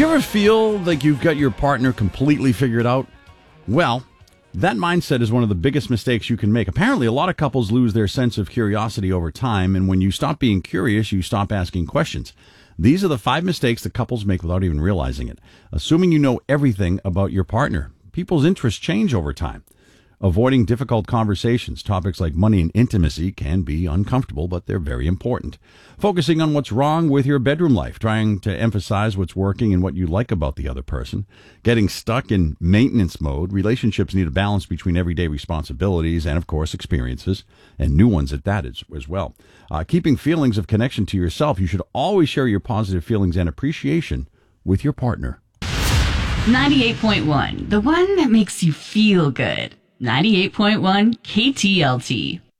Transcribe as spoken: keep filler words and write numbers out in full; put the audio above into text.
Do you ever feel like you've got your partner completely figured out? Well, that mindset is one of the biggest mistakes you can make. Apparently, a lot of couples lose their sense of curiosity over time, and when you stop being curious, you stop asking questions. These are the five mistakes that couples make without even realizing it. Assuming you know everything about your partner. People's interests change over time. Avoiding difficult conversations. Topics like money and intimacy can be uncomfortable, but they're very important. Focusing on what's wrong with your bedroom life. Trying to emphasize what's working and what you like about the other person. Getting stuck in maintenance mode. Relationships need a balance between everyday responsibilities and, of course, experiences, and new ones at that as, as well. Uh, keeping feelings of connection to yourself. You should always share your positive feelings and appreciation with your partner. ninety-eight point one, the one that makes you feel good. ninety-eight point one K T L T.